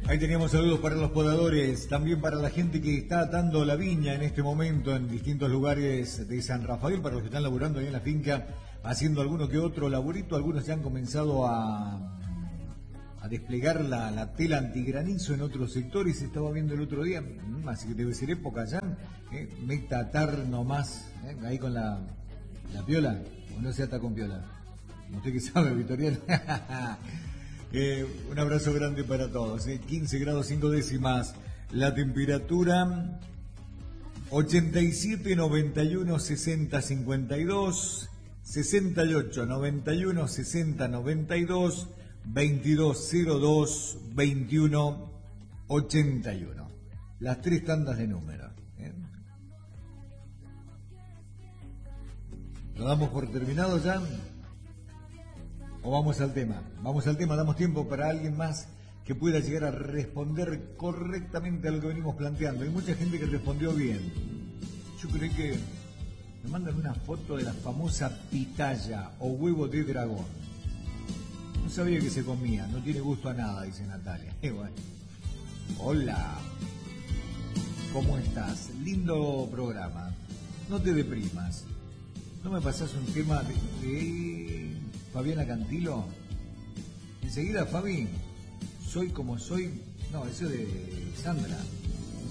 Ahí teníamos saludos para los podadores, también para la gente que está atando la viña en este momento en distintos lugares de San Rafael, para los que están laburando ahí en la finca, haciendo alguno que otro laburito. Algunos ya han comenzado a desplegar la tela antigranizo en otros sectores. Estaba viendo el otro día, así que debe ser época ya, meta atar nomás, ahí con la piola, o no se ata con piola. Usted que sabe, Vitoriano. Un abrazo grande para todos. 15 grados 5 décimas la temperatura. 87 91 60 52, 68 91 60 92, 22 02 21 81. Las tres tandas de números. ¿Lo damos por terminado ya? ¿O vamos al tema? Vamos al tema, damos tiempo para alguien más que pueda llegar a responder correctamente a lo que venimos planteando. Hay mucha gente que respondió bien. Yo creo que me mandan una foto de la famosa pitaya o huevo de dragón. No sabía que se comía, no tiene gusto a nada, dice Natalia. Bueno. Hola, ¿cómo estás? Lindo programa. No te deprimas. ¿No me pasás un tema de Fabiana Cantilo? Enseguida, Fabi, soy como soy. No, eso de Sandra.